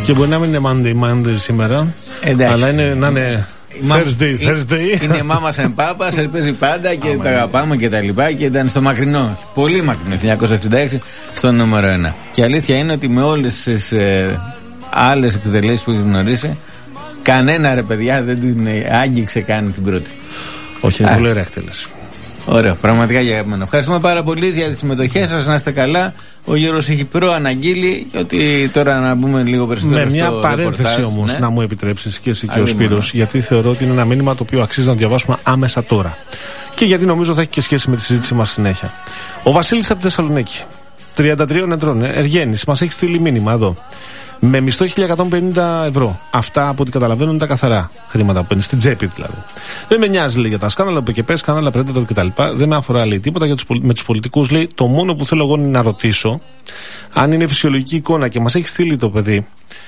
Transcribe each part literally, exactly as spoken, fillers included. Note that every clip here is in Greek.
Και μπορεί να μην είναι Monday, Monday σήμερα, εντάξει, αλλά είναι, να είναι Thursday, Thursday. Είναι μάμα σαν πάπα, ελπίζει πάντα και τα αγαπάμε και τα λοιπά. Και ήταν στο μακρινό, πολύ μακρινό, χίλια εννιακόσια εξήντα έξι, στο νούμερο ένα. Και η αλήθεια είναι ότι με όλες τις ε, άλλες εκτελέσεις που έχει γνωρίσει, κανένα ρε παιδιά δεν την άγγιξε καν την πρώτη. Όχι, είναι πολύ ωραία εκτέλεση. Ωραία, πραγματικά για μένα. Ευχαριστούμε πάρα πολύ για τις συμμετοχές σας. Να είστε καλά. Ο Γιώργος έχει προαναγγείλει ότι τώρα να μπούμε λίγο περισσότερο. Με μια στο παρένθεση όμως, ναι, να μου επιτρέψεις και εσύ και ο Σπύρος, γιατί θεωρώ ότι είναι ένα μήνυμα το οποίο αξίζει να διαβάσουμε άμεσα τώρα. Και γιατί νομίζω θα έχει και σχέση με τη συζήτηση μας συνέχεια. Ο Βασίλης από τη Θεσσαλονίκη, τριάντα τριών ετών, Εργένης, μας έχει στείλει μήνυμα εδώ. Με μισθό χίλια εκατόν πενήντα ευρώ. Αυτά από ό,τι καταλαβαίνω είναι τα καθαρά χρήματα που παίρνει, στην τσέπη δηλαδή. Δεν με νοιάζει, λέει, για τα σκάνδαλα, πεκεπέ, σκάνδαλα, Predator κτλ. Δεν με αφορά, λέει, τίποτα για τους, με τους πολιτικούς, λέει. Το μόνο που θέλω εγώ είναι να ρωτήσω αν είναι φυσιολογική εικόνα, και μας έχει στείλει το παιδί.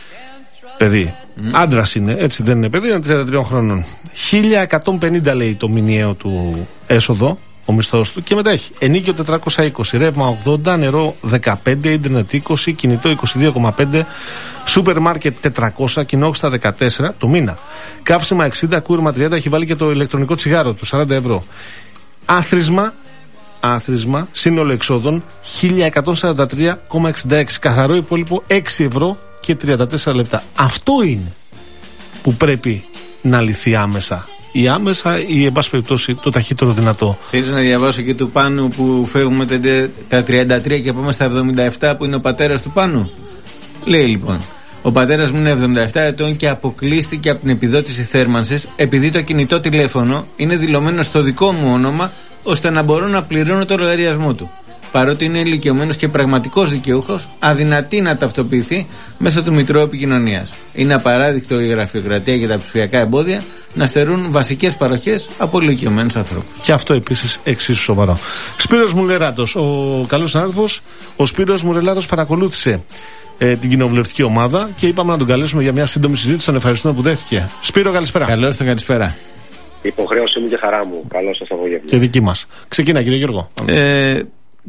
Παιδί. Mm. Άντρας είναι, έτσι δεν είναι παιδί, είναι τριάντα τριών χρόνων. χίλια εκατόν πενήντα, λέει, το μηνιαίο του έσοδο, ο μισθός του, και μετά έχει ενίκιο τετρακόσια είκοσι, ρεύμα ογδόντα, νερό δεκαπέντε, ίντερνετ είκοσι, κινητό είκοσι δύο κόμμα πέντε, σούπερ μάρκετ τετρακόσια, κοινόχρηστα δεκατέσσερα το μήνα. Καύσιμα εξήντα, κούρμα τριάντα, έχει βάλει και το ηλεκτρονικό τσιγάρο του σαράντα ευρώ. Άθροισμα, άθροισμα, σύνολο εξόδων χίλια εκατόν σαράντα τρία κόμμα εξήντα έξι, καθαρό υπόλοιπο έξι ευρώ και τριάντα τέσσερα λεπτά. Αυτό είναι που πρέπει να λυθεί άμεσα. Ή άμεσα ή, εν πάση περιπτώσει, το ταχύτερο δυνατό. Θέλεις να διαβάσω και του Πάνου που φεύγουμε τα τριάντα τρία και πάμε στα εβδομήντα επτά, που είναι ο πατέρας του Πάνου? Λέει λοιπόν: ο πατέρας μου είναι εβδομήντα επτά ετών και αποκλείστηκε από την επιδότηση θέρμανσης επειδή το κινητό τηλέφωνο είναι δηλωμένο στο δικό μου όνομα, ώστε να μπορώ να πληρώνω το λογαριασμό του. Παρότι είναι ηλικιωμένος και πραγματικός δικαιούχος, αδυνατεί να ταυτοποιηθεί μέσω του Μητρώου Επικοινωνίας. Είναι απαράδεικτο η γραφειοκρατία και τα ψηφιακά εμπόδια να στερούν βασικές παροχές από ηλικιωμένους ανθρώπους. Και αυτό επίσης εξίσου σοβαρό. Σπύρος Μουρελάτος, ο καλός συνάδελφος, ο Σπύρος Μουρελάτος παρακολούθησε ε, την κοινοβουλευτική ομάδα και είπαμε να τον καλέσουμε για μια σύντομη συζήτηση. Τον ευχαριστούμε που δέχτηκε. Σπύρο, καλησπέρα. Καλώς τον, καλησπέρα. Υποχρέωση μου και χαρά μου. Καλό σας απόγευμα. Και δική μας. Ξεκινά, κύριε Γιώργο. Ε,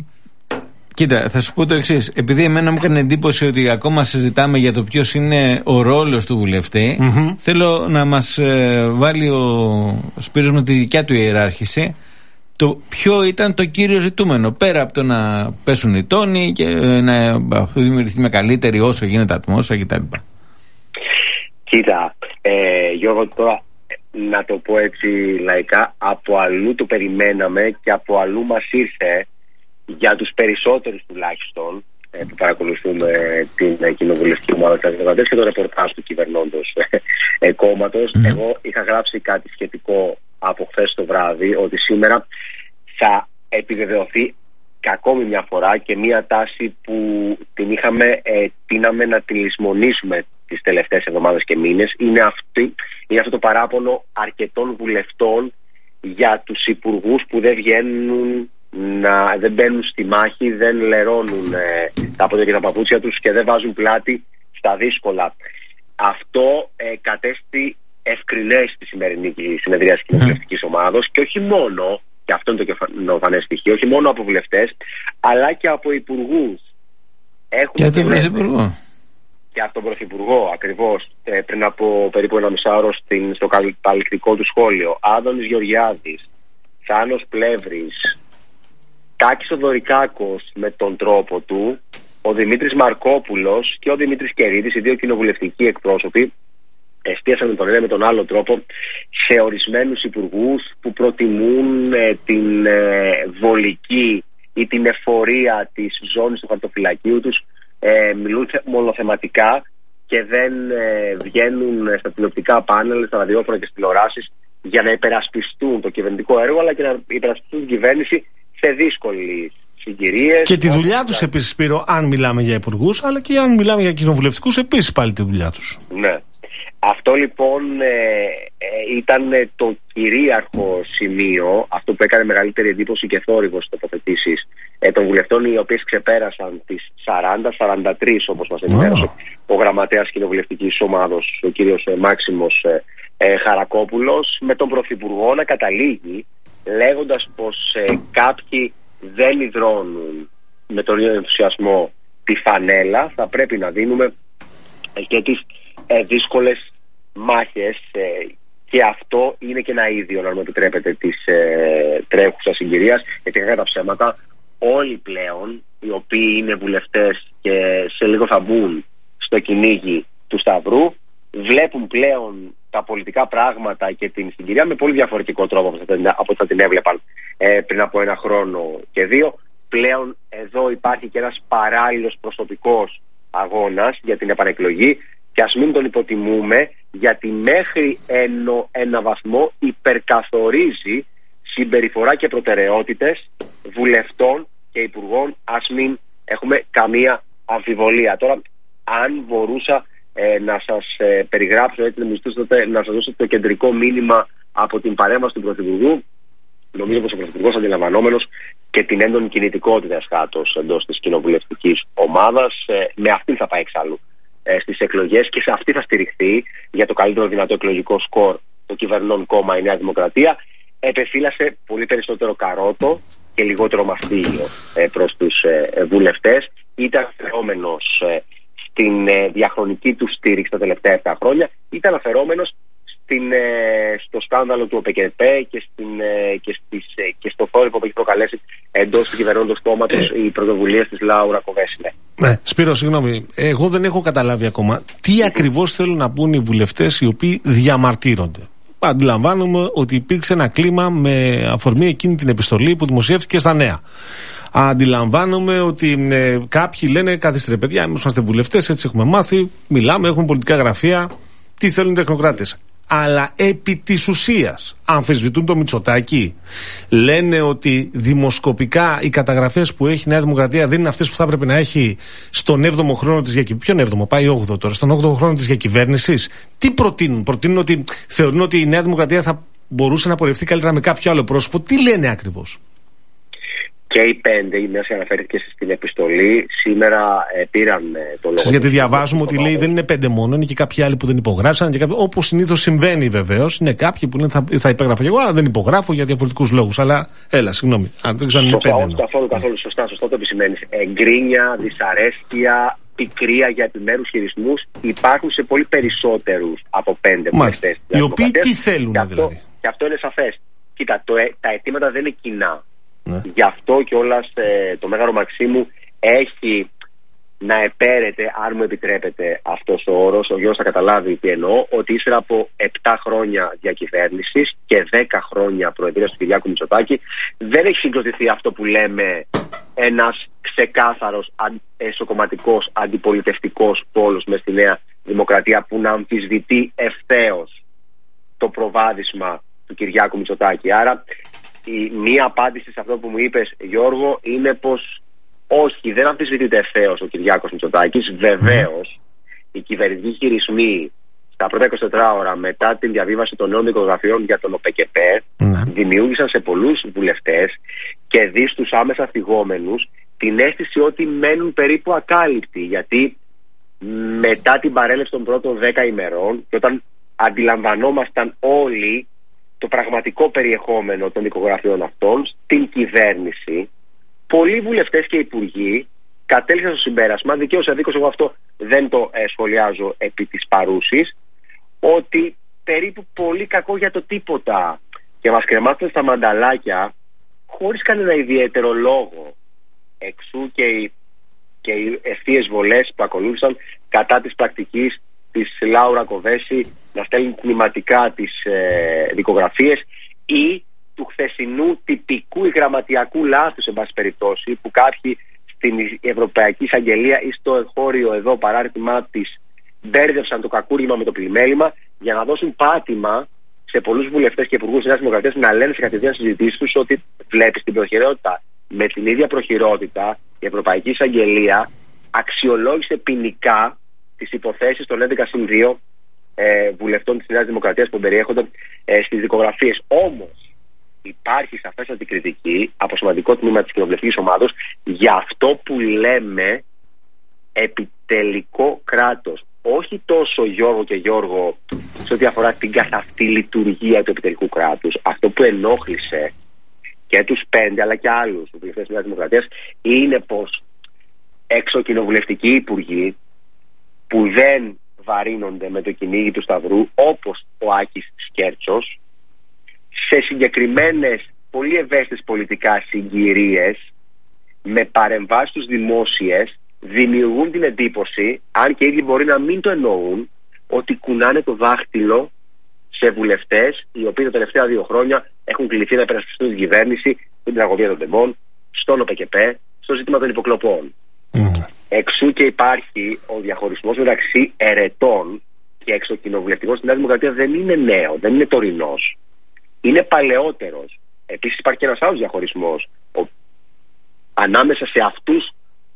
Κοίτα, θα σου πω το εξής. Επειδή εμένα μου έκανε εντύπωση ότι ακόμα συζητάμε για το ποιος είναι ο ρόλος του βουλευτή, mm-hmm. θέλω να μας ε, βάλει ο Σπύρος με τη δικιά του ιεράρχηση το ποιο ήταν το κύριο ζητούμενο. Πέρα από το να πέσουν οι τόνοι και ε, να δημιουργηθεί με καλύτερη όσο γίνεται ατμόσφαιρα κτλ. Κοίτα, ε, Γιώργο, τώρα να το πω έτσι λαϊκά, από αλλού το περιμέναμε και από αλλού μας ήρθε. Για τους περισσότερους τουλάχιστον ε, που παρακολουθούμε την ε, κοινοβουλευτική ομάδα της Δημοκρατίας και το ρεπορτάζ του κυβερνώντος ε, κόμματος, mm. εγώ είχα γράψει κάτι σχετικό από χθες το βράδυ, ότι σήμερα θα επιβεβαιωθεί και ακόμη μια φορά και μια τάση που την είχαμε, ε, τίναμε να τη λησμονήσουμε τις τελευταίες εβδομάδες και μήνες. Είναι, αυτή, είναι αυτό το παράπονο αρκετών βουλευτών για τους υπουργούς που δεν βγαίνουν, να δεν μπαίνουν στη μάχη, δεν λερώνουν ε, τα πόδια και τα παπούτσια τους και δεν βάζουν πλάτη στα δύσκολα. Αυτό ε, κατέστη ευκρινές στη σημερινή συνεδρία της κοινοβουλευτικής ομάδος, και όχι μόνο, και αυτό είναι το κεφανές στοιχείο, όχι μόνο από βουλευτές, αλλά και από υπουργούς. Και από τον Πρωθυπουργό. Και από τον Πρωθυπουργό, ακριβώς, ε, πριν από περίπου ένα μισάωρο στο καλλιτικό του σχόλιο. Άδωνης Γεωργιάδης, Θάνος Πλεύρης, Τάκης ο Δωρικάκος με τον τρόπο του, ο Δημήτρης Μαρκόπουλος και ο Δημήτρης Κερίδης, οι δύο κοινοβουλευτικοί εκπρόσωποι, εστίασαν με τον ένα με τον άλλο τρόπο σε ορισμένους υπουργούς που προτιμούν ε, την ε, βολική ή την εφορία της ζώνης του χαρτοφυλακίου τους, ε, μιλούν μονοθεματικά και δεν ε, βγαίνουν στα τηλεοπτικά πάνελ, στα ραδιόφωνα και στις τηλεοράσεις για να υπερασπιστούν το κυβερνητικό έργο, αλλά και να υπερασπιστούν την κυβέρνηση σε δύσκολες συγκυρίες. Και τη δουλειά τους επίσης, Σπύρο, αν μιλάμε για υπουργούς, αλλά και αν μιλάμε για κοινοβουλευτικούς, επίσης πάλι τη δουλειά τους. Ναι. Αυτό λοιπόν ε, ε, ήταν το κυρίαρχο σημείο, αυτό που έκανε μεγαλύτερη εντύπωση και θόρυβο στις τοποθετήσεις ε, των βουλευτών, οι οποίες ξεπέρασαν τις σαράντα σαράντα τρία, όπως μας ενημέρωσε oh. ο γραμματέας κοινοβουλευτικής ομάδος, ο κύριος ε, Μάξιμος ε, ε, Χαρακόπουλος, με τον Πρωθυπουργό να καταλήγει λέγοντας πως ε, κάποιοι δεν υδρώνουν με τον ίδιο ενθουσιασμό τη φανέλα, θα πρέπει να δίνουμε και τις ε, δύσκολες μάχες, ε, και αυτό είναι και ένα ίδιο, αν μου επιτρέπετε, της ε, τρέχουσας συγκυρίας, γιατί κατά ψέματα όλοι πλέον οι οποίοι είναι βουλευτές και σε λίγο θα μπουν στο κυνήγι του Σταυρού βλέπουν πλέον τα πολιτικά πράγματα και την συγκυρία με πολύ διαφορετικό τρόπο από ό,τι θα την έβλεπαν ε, πριν από ένα χρόνο και δύο. Πλέον εδώ υπάρχει και ένας παράλληλος προσωπικός αγώνας για την επανεκλογή και ας μην τον υποτιμούμε, γιατί μέχρι ένα, ένα βαθμό υπερκαθορίζει συμπεριφορά και προτεραιότητες βουλευτών και υπουργών. Ας μην έχουμε καμία αμφιβολία. Τώρα, αν μπορούσα ε, να σας ε, περιγράψω, έτσι, να σας δώσω το κεντρικό μήνυμα από την παρέμβαση του Πρωθυπουργού, νομίζω πως ο Πρωθυπουργός, αντιλαμβανόμενος και την έντονη κινητικότητα εσχάτως εντός της κοινοβουλευτικής ομάδας, ε, με αυτήν θα πάει εξάλλου ε, στις εκλογές και σε αυτή θα στηριχθεί για το καλύτερο δυνατό εκλογικό σκορ το κυβερνών κόμμα η Νέα Δημοκρατία. Επεφύλασε πολύ περισσότερο καρότο και λιγότερο μαστίγιο ε, προς τους ε, βουλευτές. Ήταν αφαιρόμενος ε, στην ε, διαχρονική του στήριξη τα τελευταία επτά χρόνια, ήταν αφαιρόμενος στην, ε, στο σκάνδαλο του ΟΠΕΚΕΠΕ και, στην, ε, και, στις, ε, και στο θόρυβο που έχει προκαλέσει εντός του κυβερνώντος κόμματος οι πρωτοβουλίες της Λάουρα Κοβέση. Ναι, Σπύρο, συγγνώμη. Εγώ δεν έχω καταλάβει ακόμα τι ακριβώς θέλουν να πούν οι βουλευτές οι οποίοι διαμαρτύρονται. Αντιλαμβάνομαι ότι υπήρξε ένα κλίμα με αφορμή εκείνη την επιστολή που δημοσιεύτηκε στα Νέα. Αντιλαμβάνομαι ότι ε, κάποιοι λένε καθίστε παιδιά, εμείς είμαστε βουλευτές, έτσι έχουμε μάθει, μιλάμε, έχουμε πολιτικά γραφεία, τι θέλουν οι τεχνοκράτες. Αλλά επί της ουσίας αμφισβητούν το Μητσοτάκη. Λένε ότι δημοσκοπικά οι καταγραφές που έχει η Νέα Δημοκρατία δεν είναι αυτές που θα έπρεπε να έχει στον έβδομο χρόνο της διακυβέρνησης. Ποιον έβδομο, πάει όγδοο τώρα, στον όγδοο χρόνο της διακυβέρνησης. Τι προτείνουν, προτείνουν ότι θεωρούν ότι η Νέα Δημοκρατία θα μπορούσε να πορευτεί καλύτερα με κάποιο άλλο πρόσωπο. Τι λένε ακριβώς? Και οι πέντε, η Νέα αναφέρθηκε στην επιστολή, σήμερα ε, πήραν ε, το λόγο. Γιατί διαβάζουμε ότι λέει δεν είναι πέντε μόνο, είναι και κάποιοι άλλοι που δεν υπογράψαν. Όπως συνήθως συμβαίνει βεβαίως. Είναι κάποιοι που λένε θα, θα υπέγραφα και εγώ, αλλά δεν υπογράφω για διαφορετικούς λόγους. Αλλά έλα, συγγνώμη, αν δεν ξέρω αν είναι πέντε. Όχι, καθόλου, καθόλου σωστά, σωστά το επισημαίνεις. Εγκρίνια, δυσαρέσκεια, πικρία για επιμέρους χειρισμούς υπάρχουν σε πολύ περισσότερους από πέντε βουλευτές. Οι οποίοι τι θέλουν και δηλαδή. Αυτό, και αυτό είναι σαφές. Κοίτα, το, τα αιτήματα δεν είναι κοινά. Ναι. Γι' αυτό κιόλας ε, το Μέγαρο Μαξίμου έχει να επέρεται, αν μου επιτρέπετε αυτός ο όρος, ο Γιώργος θα καταλάβει τι εννοώ, ότι ύστερα από επτά χρόνια διακυβέρνησης και δέκα χρόνια προεδρίας του Κυριάκου Μητσοτάκη δεν έχει συγκροτηθεί αυτό που λέμε ένας ξεκάθαρος αν, εσωκομματικός αντιπολιτευτικός πόλος μες στη Νέα Δημοκρατία που να αμφισβητεί ευθέως το προβάδισμα του Κυριάκου Μητσοτάκη. Άρα η μία απάντηση σε αυτό που μου είπες, Γιώργο, είναι πως όχι, δεν αμφισβητείται ευθέως ο Κυριάκος Μητσοτάκης. Βεβαίως, οι κυβερνητικοί χειρισμοί στα πρώτα είκοσι τέσσερις ώρα μετά την διαβίβαση των νέων δικογραφιών για τον ΟΠΕΚΕΠΕ mm. δημιούργησαν σε πολλούς βουλευτές και δι στους άμεσα θυγόμενους την αίσθηση ότι μένουν περίπου ακάλυπτοι. Γιατί μετά την παρέλευση των πρώτων δέκα ημερών και όταν αντιλαμβανόμασταν όλοι το πραγματικό περιεχόμενο των δικογραφιών αυτών στην κυβέρνηση, πολλοί βουλευτές και υπουργοί κατέληξαν στο συμπέρασμα, δικαίως αδίκως εγώ αυτό δεν το ε, σχολιάζω επί της παρούσης, ότι περίπου πολύ κακό για το τίποτα και μας κρεμάστε στα μανταλάκια χωρίς κανένα ιδιαίτερο λόγο. Εξού και οι, και οι ευθείες βολές που ακολούθησαν κατά της πρακτικής της Λάουρα Κοβέση να στέλνουν τμηματικά τις ε, δικογραφίες ή του χθεσινού τυπικού ή γραμματιακού λάθους, σε πάση περιπτώσει, που κάποιοι στην Ευρωπαϊκή Εισαγγελία ή στο εγχώριο εδώ παράρτημά της μπέρδευσαν το κακούργημα με το πλημέλημα για να δώσουν πάτημα σε πολλούς βουλευτές και υπουργούς της Νέας Δημοκρατίας να λένε σε κατευθείαν συζητήσεις τους ότι βλέπεις την προχειρότητα. Με την ίδια προχειρότητα η Ευρωπαϊκή Εισαγγελία αξιολόγησε ποινικά τις υποθέσεις των έντεκα συν δύο ε, βουλευτών της Νέας Δημοκρατίας που περιέχονταν ε, στις δικογραφίες. Όμως υπάρχει σαφέστατη κριτική από σημαντικό τμήμα της κοινοβουλευτικής ομάδος για αυτό που λέμε επιτελικό κράτος. Όχι τόσο, Γιώργο και Γιώργο, σε ό,τι αφορά την καθ' αυτή λειτουργία του επιτελικού κράτους. Αυτό που ενόχλησε και τους πέντε αλλά και άλλους βουλευτές της Νέας Δημοκρατίας είναι πως εξωκοινοβουλευτικοί υπουργοί που δεν βαρύνονται με το κυνήγι του Σταυρού, όπως ο Άκης Σκέρτσος, σε συγκεκριμένες πολύ ευαίσθητες πολιτικά συγκυρίες, με παρεμβάσεις τους δημόσιες, δημιουργούν την εντύπωση, αν και οι ίδιοι μπορεί να μην το εννοούν, ότι κουνάνε το δάχτυλο σε βουλευτές οι οποίοι τα τελευταία δύο χρόνια έχουν κληθεί να υπερασπιστούν την κυβέρνηση, την τραγωδία των τεμπών, στον ΟΠΕΚΕΠΕ, στο ζήτημα των υποκλοπών. Mm. Εξού και υπάρχει ο διαχωρισμός μεταξύ ερετών και εξοκοινοβουλευτικών στην Νέα Δημοκρατία δεν είναι νέο, δεν είναι τωρινός. Είναι παλαιότερος. Επίσης υπάρχει και ένας άλλος διαχωρισμός ο, ανάμεσα σε αυτούς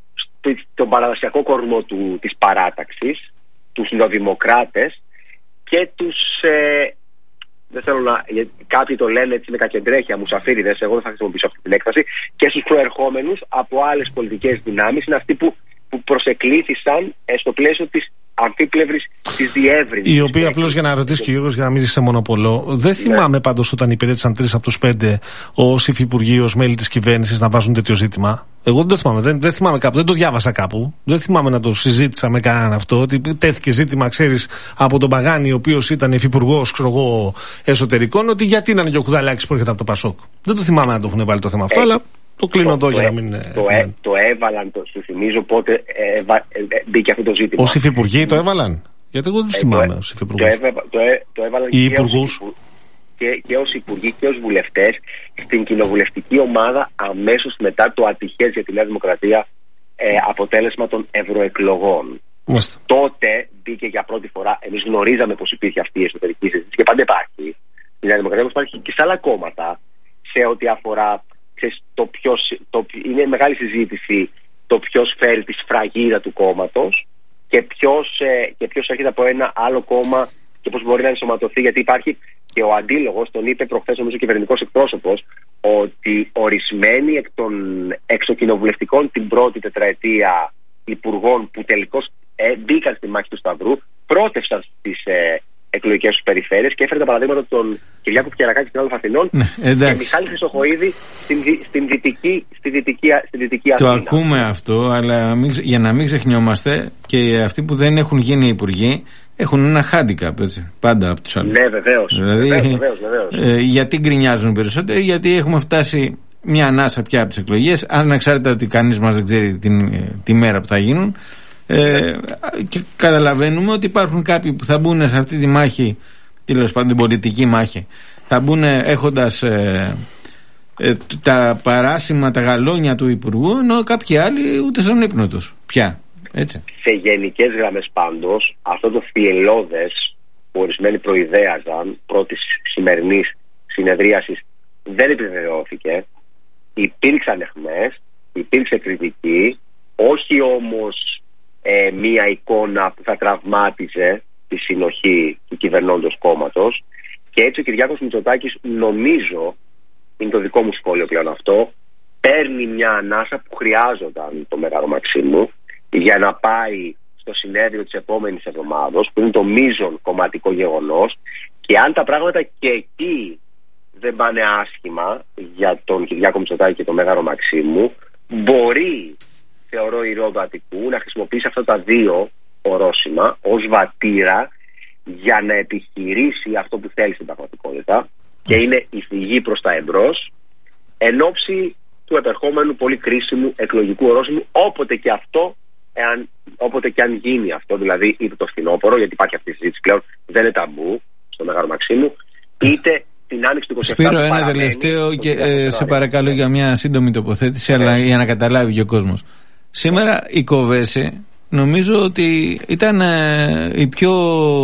τον παραδοσιακό κορμό του, της παράταξης, τους νεοδημοκράτες και τους ε, δεν θέλω να, κάποιοι το λένε έτσι με κακεντρέχεια, μουσαφίριδες, εγώ δεν θα χρησιμοποιήσω αυτή την έκφραση, και στους προερχόμενους από άλλες πολιτικές δυνάμεις, είναι αυτοί που, που προσεκλήθησαν ε, στο πλαίσιο της αμφίπλευρης της διεύρυνσης. Η οποία, απλώς για να ρωτήσει και ο Γιώργος, για να μην είσαι μονοπολό, δεν θυμάμαι ναι. πάντως όταν υπηρέτησαν τρεις από τους πέντε ως υφυπουργοί, ως μέλη της κυβέρνησης να βάζουν τέτοιο ζήτημα. Εγώ δεν το θυμάμαι, δεν, δεν θυμάμαι κάπου, δεν το διάβασα κάπου. Δεν θυμάμαι να το συζήτησα με κανέναν αυτό. Ότι τέθηκε ζήτημα, ξέρεις, από τον Παγάνη, ο οποίος ήταν υφυπουργός, ξέρω εγώ, εσωτερικών, ότι γιατί να είναι και ο Κουδαλάκης που έρχεται από το Πασόκ. Δεν το θυμάμαι να το έχουν βάλει το θέμα αυτό, ε, αλλά το κλείνω το, εδώ το, για να μην. Το, ε, το έβαλαν, το, σου θυμίζω πότε ε, ε, ε, μπήκε αυτό το ζήτημα. Ως υφυπουργοί το έβαλαν. Γιατί εγώ δεν του ε, θυμάμαι ως υφυπουργούς. Το, το, το, το έβαλαν οι και υπουργούς. Και, και ως υπουργοί και ως βουλευτές στην κοινοβουλευτική ομάδα αμέσως μετά το ατυχές για τη Νέα Δημοκρατία ε, αποτέλεσμα των ευρωεκλογών. Μάλιστα. Τότε μπήκε για πρώτη φορά, εμείς γνωρίζαμε πως υπήρχε αυτή η εσωτερική συζήτηση και πάντα υπάρχει. Η Νέα Δημοκρατία όμως υπάρχει και σε άλλα κόμματα σε ό,τι αφορά, ξέρεις, το ποιος, το, είναι μεγάλη συζήτηση το ποιος φέρει τη σφραγίδα του κόμματος και ποιος, ε, και ποιος έρχεται από ένα άλλο κόμμα και πώς μπορεί να ενσωματωθεί, γιατί υπάρχει και ο αντίλογος, τον είπε προχθές νομίζω ο κυβερνητικός εκπρόσωπος, ότι ορισμένοι εκ των εξοκοινοβουλευτικών την πρώτη τετραετία υπουργών που τελικώς ε, μπήκαν στη μάχη του Σταυρού, πρότευσαν στις ε, εκλογικές τους περιφέρειες και έφερε τα παραδείγματα των Κυριάκου Πιερακάκη στην Άλφα Αθηνών και Μιχάλη Χρυσοχοΐδη στην, στην δυτική, στη δυτική, στη δυτική Αθήνα. Το ακούμε αυτό, αλλά μην, για να μην ξεχνιόμαστε, και αυτοί που δεν έχουν γίνει υπουργοί έχουν ένα handicap, έτσι, πάντα από τους άλλους. Ναι, βεβαίως. Δηλαδή, βεβαίως, βεβαίως, βεβαίως. Ε, γιατί γκρινιάζουν περισσότερο, γιατί έχουμε φτάσει μια ανάσα πια από τις εκλογές, ανεξάρτητα ότι κανείς μας δεν ξέρει την, τη μέρα που θα γίνουν. Ε, και καταλαβαίνουμε ότι υπάρχουν κάποιοι που θα μπουν σε αυτή τη μάχη, τέλος πάντων την πολιτική μάχη, θα μπουν έχοντας ε, ε, τα παράσημα, τα γαλόνια του Υπουργού, ενώ κάποιοι άλλοι ούτε στον ύπνο τους πια. Έτσι. Σε γενικές γραμμές πάντως, αυτό το θυελλώδες που ορισμένοι προειδέαζαν πρώτης σημερινής συνεδρίασης δεν επιβεβαιώθηκε. Υπήρξαν αιχμές, υπήρξε κριτική, όχι όμως ε, μία εικόνα που θα τραυμάτιζε τη συνοχή του κυβερνώντος κόμματος, και έτσι ο Κυριάκος Μητσοτάκης, νομίζω, είναι το δικό μου σχόλιο πλέον αυτό, παίρνει μια ανάσα που χρειάζονταν το Μέγαρο Μαξίμου για να πάει στο συνέδριο της επόμενης εβδομάδος, που είναι το μείζον κομματικό γεγονός, και αν τα πράγματα και εκεί δεν πάνε άσχημα για τον Κυριάκο Μητσοτάκη και το Μέγαρο Μαξίμου, μπορεί, θεωρώ, η Ρόδο Αττικού να χρησιμοποιήσει αυτά τα δύο ορόσημα ως βατήρα για να επιχειρήσει αυτό που θέλει στην πραγματικότητα, και είναι η φυγή προς τα εμπρός εν ώψη του επερχόμενου πολύ κρίσιμου εκλογικού ορόσημου, όποτε και αυτό, εάν, όποτε και αν γίνει αυτό, δηλαδή είτε το φθινόπωρο, γιατί υπάρχει αυτή η συζήτηση πλέον, δεν είναι ταμπού στο Μέγαρο Μαξίμου, είτε την άνοιξη του είκοσι επτά. Σπύρο, ένα τελευταίο και ε, σε παρακαλώ για μια σύντομη τοποθέτηση, αλλά για να καταλάβει και ο κόσμος. Σήμερα η Κοβέσε νομίζω ότι ήταν ε, η πιο,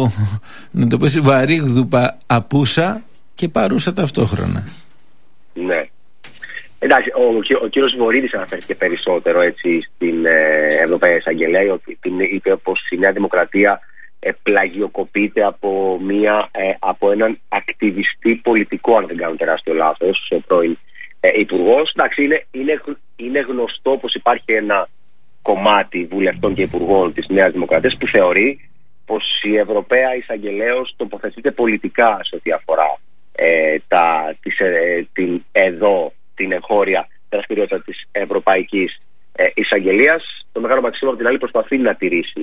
να το πω, βαρύγδουπα απούσα και παρούσα ταυτόχρονα. Ναι. Εντάξει, ο, ο, ο κύριος Βορύδης αναφέρθηκε περισσότερο έτσι στην ε, Ευρωπαϊκή Εισαγγελέα, ότι είπε πως η Νέα Δημοκρατία ε, πλαγιοκοπείται από, μια, ε, από έναν ακτιβιστή πολιτικό, αν δεν κάνω τεράστιο λάθος, ο πρώην ε, υπουργός. Εντάξει, είναι, είναι, είναι γνωστό πως υπάρχει ένα κομμάτι βουλευτών και υπουργών της Νέας Δημοκρατίας που θεωρεί πως η Ευρωπαία Εισαγγελέος τοποθετείται πολιτικά σε ό,τι αφορά ε, τα, τις, ε, την εδώ την εγχώρια δραστηριότητα της Ευρωπαϊκής ε, Εισαγγελίας. Το Μέγαρο Μαξίμου, από την άλλη, προσπαθεί να τηρήσει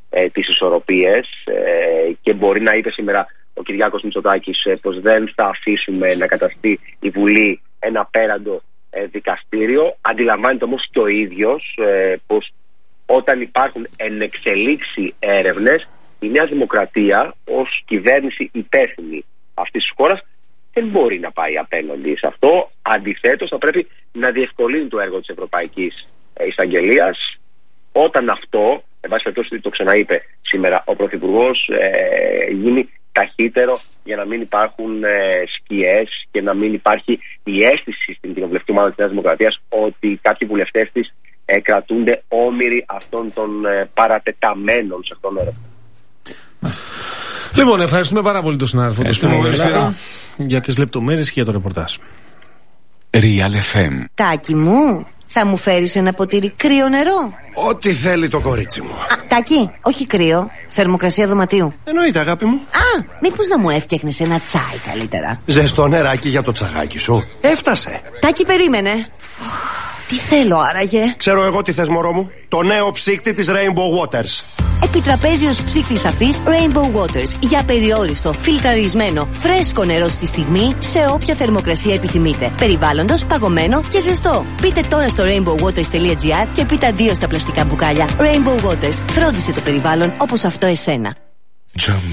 ε, τις ισορροπίες ε, και μπορεί να είπε σήμερα ο Κυριάκος Μητσοτάκης ε, πως δεν θα αφήσουμε να καταστεί η Βουλή ένα απέραντο ε, δικαστήριο. Αντιλαμβάνεται όμως και ο ίδιος ε, πως όταν υπάρχουν ενεξελίξει έρευνες, η Νέα Δημοκρατία ως κυβέρνηση υπεύθυνη αυτής της χώρας δεν μπορεί να πάει απέναντι σε αυτό. Αντιθέτως, θα πρέπει να διευκολύνει το έργο της Ευρωπαϊκής Εισαγγελίας όταν αυτό, εν πάση περιπτώσει το ξαναείπε σήμερα ο Πρωθυπουργός, ε, γίνει ταχύτερο, για να μην υπάρχουν ε, σκιές και να μην υπάρχει η αίσθηση στην κοινοβουλευτική ομάδα της Νέας Δημοκρατίας ότι κάποιοι βουλευτές της ε, κρατούνται όμοιροι αυτών των ε, παρατεταμένων σε αυτόν τον έργο. Λοιπόν, ευχαριστούμε πάρα πολύ τον συνάδελφο του Σπύρο για τις λεπτομέρειες και για το ρεπορτάζ. Real εφ εμ. Τάκη μου, θα μου φέρεις ένα ποτήρι κρύο νερό? Ό,τι θέλει το κορίτσι μου. Α, Τάκη, όχι κρύο, θερμοκρασία δωματίου. Εννοείται, αγάπη μου. Α, μήπως να μου έφτιαχνες ένα τσάι καλύτερα? Ζεστό νεράκι για το τσαγάκι σου. Έφτασε. Τάκη, περίμενε. Τι θέλω άραγε? Ξέρω εγώ τι θες, μωρό μου. Το νέο ψύκτη της Rainbow Waters. Επιτραπέζιος ψύκτης αφής Rainbow Waters. Για περιόριστο, φιλτραρισμένο, φρέσκο νερό στη στιγμή, σε όποια θερμοκρασία επιθυμείτε. Περιβάλλοντος, παγωμένο και ζεστό. Μπείτε τώρα στο rainbow waters τελεία gr και πείτε αντίο στα πλαστικά μπουκάλια. Rainbow Waters. Φρόντισε το περιβάλλον όπως αυτό εσένα.